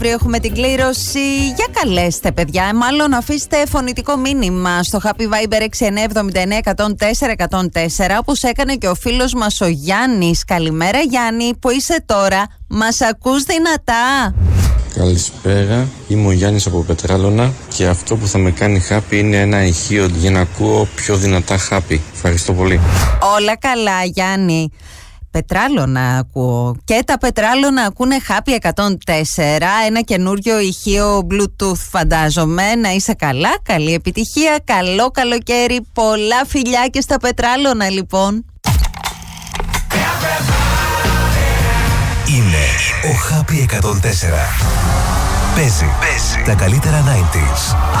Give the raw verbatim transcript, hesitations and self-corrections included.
Αύριο έχουμε την κλήρωση. Για καλέστε, παιδιά. Μάλλον αφήστε φωνητικό μήνυμα στο Happy Viber έξι εννιά εβδομήντα εννιά εκατόν τέσσερα εκατόν τέσσερα, όπως έκανε και ο φίλος μας ο Γιάννης. Καλημέρα, Γιάννη, που είσαι τώρα? Μας ακούς δυνατά? Καλησπέρα, είμαι ο Γιάννης από Πετράλωνα και αυτό που θα με κάνει happy είναι ένα ηχείο για να ακούω πιο δυνατά happy. Ευχαριστώ πολύ. Όλα καλά, Γιάννη. Πετράλωνα ακούω. Και τα Πετράλωνα ακούνε Happy εκατόν τέσσερα. Ένα καινούριο ηχείο Bluetooth, φαντάζομαι. Να είσαι καλά, καλή επιτυχία, καλό καλοκαίρι. Πολλά φιλιά και στα Πετράλωνα, λοιπόν. Είναι ο Happy εκατόν τέσσερα. Παίζει, Παίζει τα καλύτερα ενενήντα.